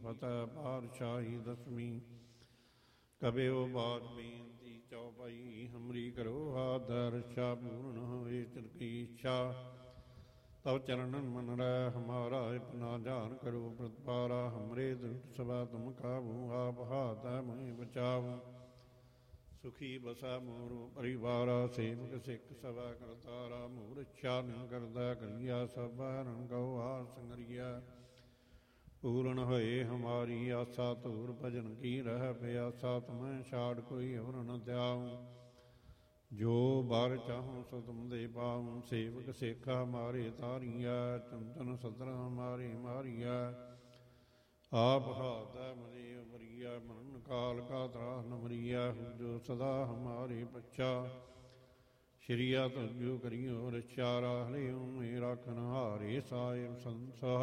ਫਤਿਹ ਪਾਤਸ਼ਾਹੀ ਦਸਵੀਂ। ਕਬਿਓ ਬਾਤ ਬੇਨਤੀ ਚੌਪਈ, ਹਮਰੀ ਕਰੋ ਆਦਰ ਰਛਾ, ਪੂਰਨ ਹੋਏ ਚਿਰ ਕੀ ਇੱਛਾ। ਤਵ ਚरणन मन रह हमारा, अपना जान करो प्रतिपारा। हमरे दुष्ट सभा तुम काबू, आप हाथ मुनि बचाओ। सुखी बसा मोर परिवारा, सेवक सिख सभा करतारा। मोर इच्छा न करदा करिया, सब हरण कहो आस संगरिया। पूर्ण होए हमारी आशा, तूर भजन की रह प्यासा। तुम्हें छाड़ कोई और न त्याऊं, जो बार चाहूँ सो तुम दे पाऊँ। सेवक सेखा हमारे तारिया, चंचन सदर हमारे मारिया। आप हाथ मरे मरिया, मरण काल का त्राह न मरिया। जो सदा हमारे बच्चा, श्रिया तुझो करियो रक्षा। राहले मेरा कन्हारे साहिब संसा।